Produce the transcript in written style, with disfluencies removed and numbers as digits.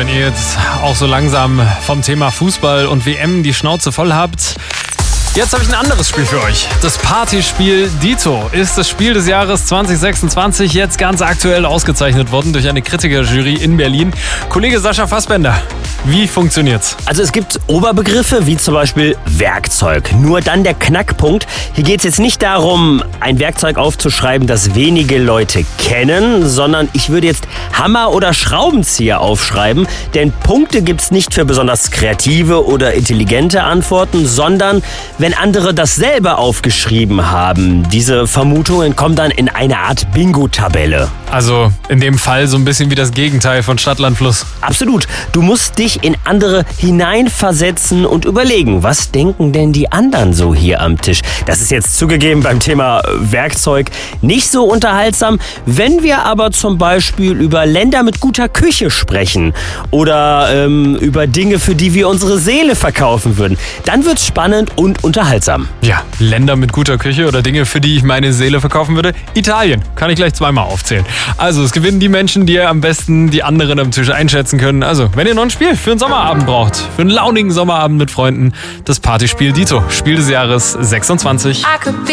wenn ihr jetzt auch so langsam vom Thema Fußball und WM die Schnauze voll habt. Jetzt habe ich ein anderes Spiel für euch. Das Partyspiel Dito ist das Spiel des Jahres 2026, jetzt ganz aktuell ausgezeichnet worden durch eine Kritikerjury in Berlin. Kollege Sascha Fassbender, wie funktioniert's? Also es gibt Oberbegriffe wie zum Beispiel Werkzeug. Nur dann der Knackpunkt. Hier geht es jetzt nicht darum, ein Werkzeug aufzuschreiben, das wenige Leute kennen, sondern ich würde jetzt Hammer oder Schraubenzieher aufschreiben. Denn Punkte gibt's nicht für besonders kreative oder intelligente Antworten, sondern wenn andere dasselbe aufgeschrieben haben. Diese Vermutungen kommen dann in eine Art Bingo-Tabelle. Also in dem Fall so ein bisschen wie das Gegenteil von Stadt, Land, Fluss. Absolut. Du musst dich in andere hineinversetzen und überlegen, was denken denn die anderen so hier am Tisch? Das ist jetzt zugegeben beim Thema Werkzeug nicht so unterhaltsam. Wenn wir aber zum Beispiel über Länder mit guter Küche sprechen oder über Dinge, für die wir unsere Seele verkaufen würden, dann wird's spannend und unterhaltsam. Ja, Länder mit guter Küche oder Dinge, für die ich meine Seele verkaufen würde. Italien, kann ich gleich zweimal aufzählen. Also es gewinnen die Menschen, die am besten die anderen am Tisch einschätzen können. Also wenn ihr noch ein Spiel für einen Sommerabend braucht, für einen launigen Sommerabend mit Freunden, das Partyspiel Dito, Spiel des Jahres 26.